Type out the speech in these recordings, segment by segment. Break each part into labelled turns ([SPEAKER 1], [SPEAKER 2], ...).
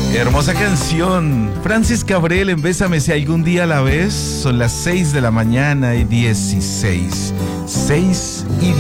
[SPEAKER 1] Hermosa canción. Francis Cabrel en Bésame si algún día la ves. Son las 6 de la mañana y 16. 6 y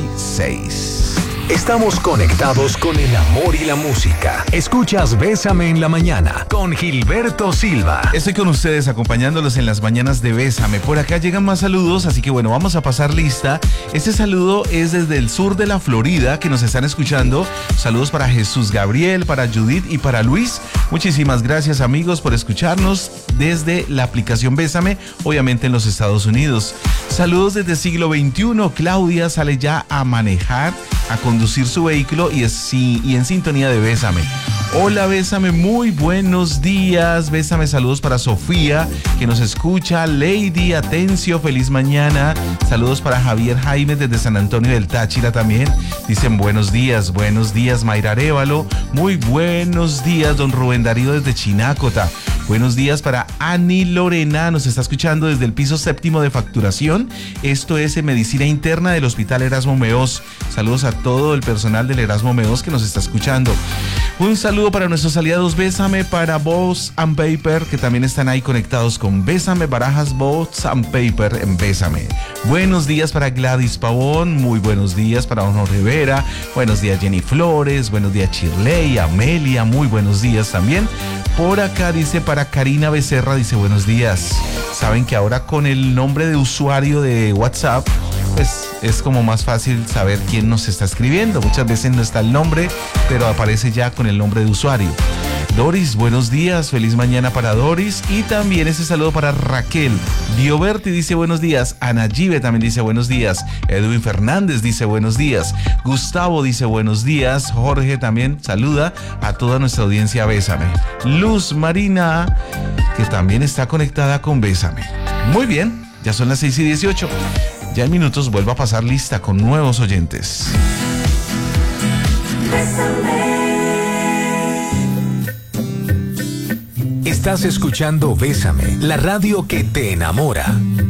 [SPEAKER 1] 16.
[SPEAKER 2] Estamos conectados con el amor y la música. Escuchas Bésame en la mañana con Gilberto Silva.
[SPEAKER 1] Estoy con ustedes acompañándolos en las mañanas de Bésame. Por acá llegan más saludos, así que bueno, vamos a pasar lista. Este saludo es desde el sur de la Florida, que nos están escuchando. Saludos para Jesús Gabriel, para Judith y para Luis. Muchísimas gracias, amigos, por escucharnos desde la aplicación Bésame, obviamente en los Estados Unidos. Saludos desde siglo XXI. Claudia sale ya a manejar, a conducir su vehículo y en sintonía de Bésame. Hola, Bésame, muy buenos días. Bésame, saludos para Sofía, que nos escucha. Lady Atencio, feliz mañana. Saludos para Javier Jaime desde San Antonio del Táchira también. Dicen buenos días, Mayra Arévalo. Muy buenos días, don Rubén Darío desde Chinácota. Buenos días para Ani Lorena, nos está escuchando desde el piso 7º de facturación. Esto es en Medicina Interna del Hospital Erasmo Meós. Saludos a todo el personal del Erasmo Meós que nos está escuchando. Un saludo para nuestros aliados Bésame, para Boss and Paper, que también están ahí conectados con Bésame, Barajas, Boss and Paper en Bésame. Buenos días para Gladys Pavón, muy buenos días para Honor Rivera, buenos días Jenny Flores, buenos días Shirley, Amelia, muy buenos días también. Por acá dice para Karina Becerra, dice buenos días. Saben que ahora con el nombre de usuario de WhatsApp, pues es como más fácil saber quién nos está escribiendo. Muchas veces no está el nombre, pero aparece ya con el nombre de usuario. Doris, buenos días, feliz mañana para Doris. Y también ese saludo para Raquel. Dioberti dice buenos días. Ana Gibe también dice buenos días. Edwin Fernández dice buenos días. Gustavo dice buenos días. Jorge también saluda a toda nuestra audiencia Bésame. Luz Marina, que también está conectada con Bésame. Muy bien, ya son las 6 y 18. Ya en minutos vuelvo a pasar lista con nuevos oyentes.
[SPEAKER 2] Estás escuchando Bésame, la radio que te enamora.